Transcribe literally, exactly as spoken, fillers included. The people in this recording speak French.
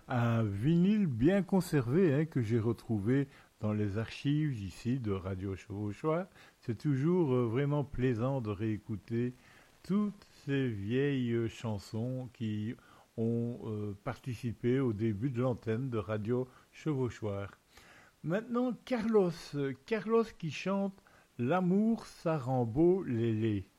Un vinyle bien conservé hein, que j'ai retrouvé dans les archives ici de Radio Chevauchoir. C'est toujours euh, vraiment plaisant de réécouter toutes ces vieilles euh, chansons qui ont euh, participé au début de l'antenne de Radio Chevauchoir. Maintenant, Carlos, euh, Carlos qui chante L'amour, ça rend beau l'élé.